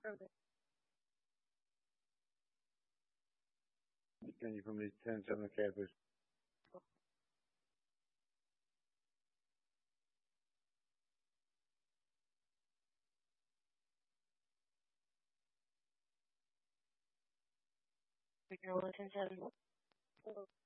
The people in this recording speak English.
Can you from the 10-7 campus? Signal 10-7.